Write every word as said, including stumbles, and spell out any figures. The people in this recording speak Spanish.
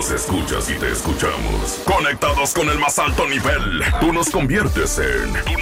nos escuchas y te escuchamos. Conectados con el más alto nivel. Tú nos conviertes en... Tú